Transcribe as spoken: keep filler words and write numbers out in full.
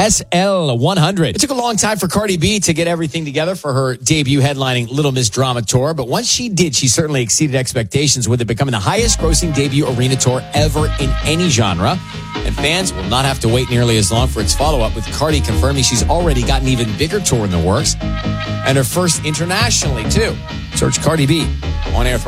S L one hundred. It took a long time for Cardi B to get everything together for her debut headlining Little Miss Drama Tour, but once she did, she certainly exceeded expectations, with it becoming the highest-grossing debut arena tour ever in any genre. And fans will not have to wait nearly as long for its follow-up, with Cardi confirming she's already got an even bigger tour in the works, and her first internationally, too. Search Cardi B on air.